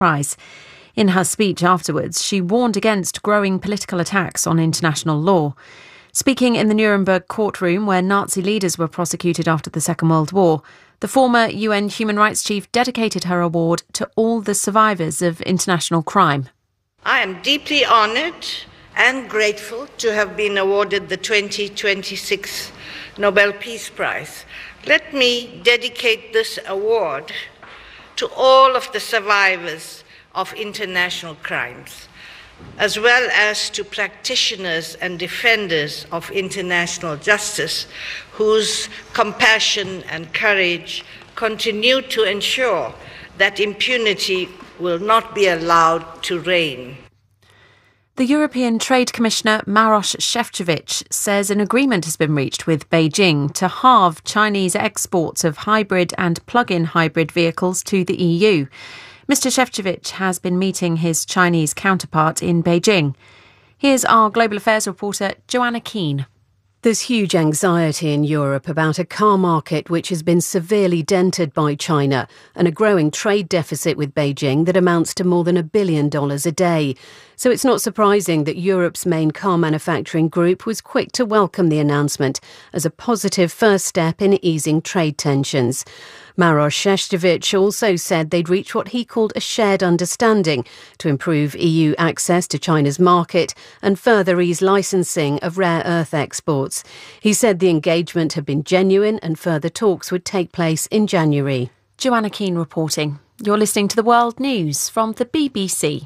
Prize. In her speech afterwards, she warned against growing political attacks on international law. Speaking in the Nuremberg courtroom where Nazi leaders were prosecuted after the Second World War, the former UN human rights chief dedicated her award to all the survivors of international crime. I am deeply honoured and grateful to have been awarded the 2026 Nobel Peace Prize. Let me dedicate this award to all of the survivors of international crimes, as well as to practitioners and defenders of international justice whose compassion and courage continue to ensure that impunity will not be allowed to reign. The European Trade Commissioner Maroš Šefčovič says an agreement has been reached with Beijing to halve Chinese exports of hybrid and plug-in hybrid vehicles to the EU. Mr. Šefčovič has been meeting his Chinese counterpart in Beijing. Here's our Global Affairs reporter, Joanna Keane. There's huge anxiety in Europe about a car market which has been severely dented by China and a growing trade deficit with Beijing that amounts to more than $1 billion a day. So it's not surprising that Europe's main car manufacturing group was quick to welcome the announcement as a positive first step in easing trade tensions. Maroš Šefčovič also said they'd reached what he called a shared understanding to improve EU access to China's market and further ease licensing of rare earth exports. He said the engagement had been genuine and further talks would take place in January. Joanna Keane reporting. You're listening to the World News from the BBC.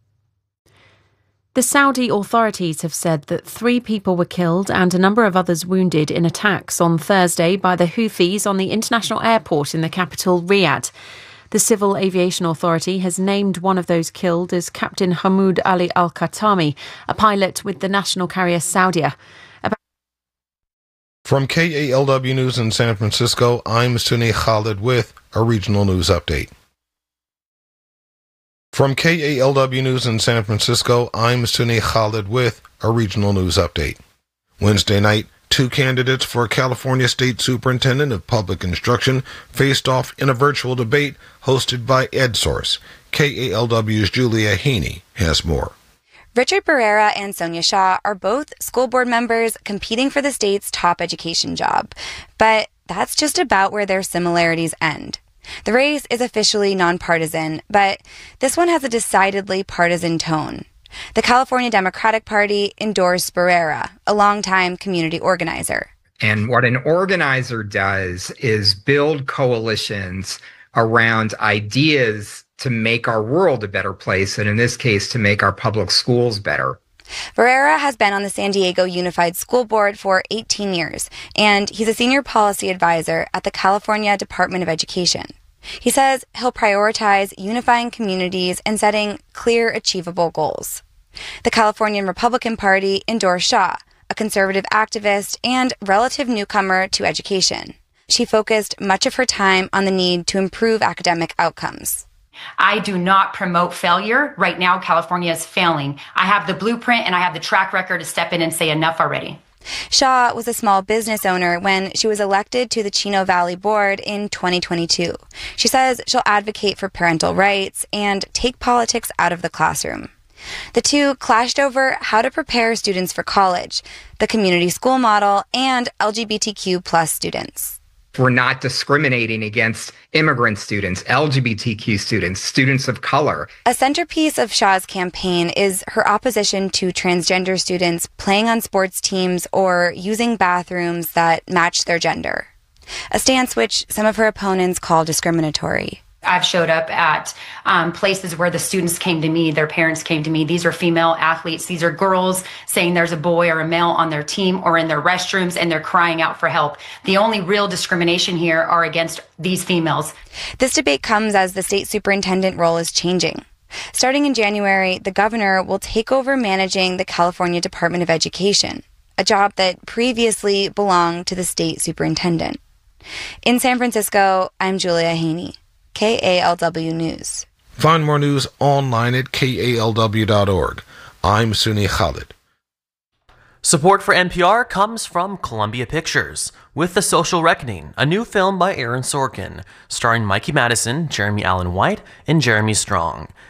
The Saudi authorities have said that 3 people were killed and a number of others wounded in attacks on Thursday by the Houthis on the international airport in the capital, Riyadh. The Civil Aviation Authority has named one of those killed as Captain Hamoud Ali Al-Khatami, a pilot with the national carrier Saudia. From KALW News in San Francisco, I'm Sunni Khalid with a regional news update. From KALW News in San Francisco, I'm Sunni Khalid with a regional news update. Wednesday night, 2 candidates for California State Superintendent of Public Instruction faced off in a virtual debate hosted by EdSource. KALW's Julia Haney has more. Richard Barrera and Sonia Shaw are both school board members competing for the state's top education job. But that's just about where their similarities end. The race is officially nonpartisan, but this one has a decidedly partisan tone. The California Democratic Party endorsed Barrera, a longtime community organizer. And what an organizer does is build coalitions around ideas to make our world a better place, and in this case, to make our public schools better. Barrera has been on the San Diego Unified School Board for 18 years, and he's a senior policy advisor at the California Department of Education. He says he'll prioritize unifying communities and setting clear, achievable goals. The Californian Republican Party endorsed Shaw, a conservative activist and relative newcomer to education. She focused much of her time on the need to improve academic outcomes. I do not promote failure. Right now, California is failing. I have the blueprint and I have the track record to step in and say enough already. Shaw was a small business owner when she was elected to the Chino Valley Board in 2022. She says she'll advocate for parental rights and take politics out of the classroom. The two clashed over how to prepare students for college, the community school model, and LGBTQ plus students. We're not discriminating against immigrant students, LGBTQ students, students of color. A centerpiece of Shaw's campaign is her opposition to transgender students playing on sports teams or using bathrooms that match their gender, a stance which some of her opponents call discriminatory. I've showed up at places where the students came to me, their parents came to me. These are female athletes. These are girls saying there's a boy or a male on their team or in their restrooms, and they're crying out for help. The only real discrimination here are against these females. This debate comes as the state superintendent role is changing. Starting in January, the governor will take over managing the California Department of Education, a job that previously belonged to the state superintendent. In San Francisco, I'm Julia Haney. KALW News. Find more news online at kalw.org. I'm Sunni Khalid. Support for NPR comes from Columbia Pictures, with The Social Reckoning, a new film by Aaron Sorkin, starring Mikey Madison, Jeremy Allen White, and Jeremy Strong.